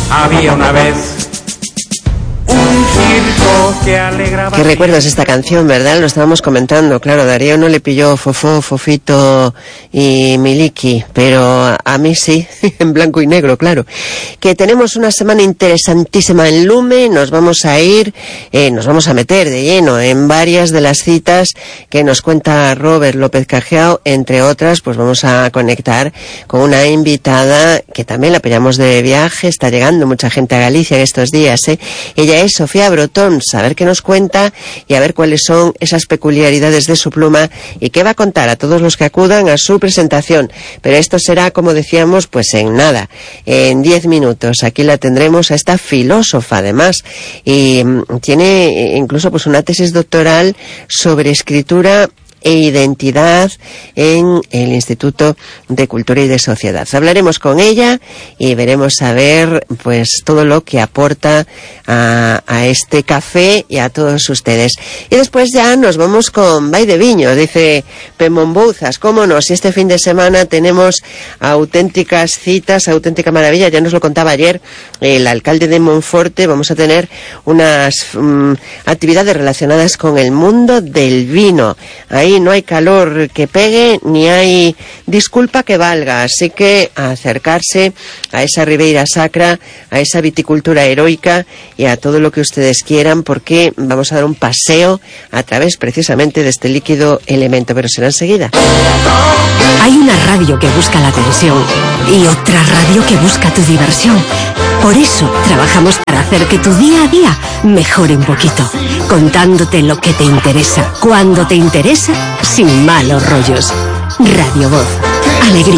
Había una vez un circo que alegraba. ¿Qué recuerdas esta canción, verdad? Lo estábamos comentando, claro, Darío no le pilló Fofó, Fofito y Miliki, pero a mí sí, en blanco y negro, claro. Que tenemos una semana interesantísima en Lume, nos vamos a meter de lleno en varias de las citas que nos cuenta Robert López Cajiao, entre otras, pues vamos a conectar con una invitada que también la pillamos de viaje, está llegando mucha gente a Galicia en estos días, Ella es Sofía Brotón, a ver qué nos cuenta y a ver cuáles son esas peculiaridades de su pluma y qué va a contar a todos los que acudan a su presentación. Pero esto será, como decíamos, pues en nada, en 10 minutos. Aquí la tendremos a esta filósofa, además, y tiene incluso pues una tesis doctoral sobre escritura e identidad en el Instituto de Cultura y de Sociedad. Hablaremos con ella y veremos a ver pues todo lo que aporta a este café y a todos ustedes. Y después ya nos vamos con Vai de Viño, dice Pemón Bouzas, cómo no, si este fin de semana tenemos auténticas citas, auténtica maravilla, ya nos lo contaba ayer el alcalde de Monforte, vamos a tener unas actividades relacionadas con el mundo del vino. Ahí no hay calor que pegue, ni hay disculpa que valga, así que a acercarse a esa Ribeira Sacra, a esa viticultura heroica y a todo lo que ustedes quieran, porque vamos a dar un paseo a través precisamente de este líquido elemento, pero será enseguida. Hay una radio que busca la atención y otra radio que busca tu diversión. Por eso trabajamos para hacer que tu día a día mejore un poquito, contándote lo que te interesa, cuando te interesa, sin malos rollos. Radio Voz. Alegría.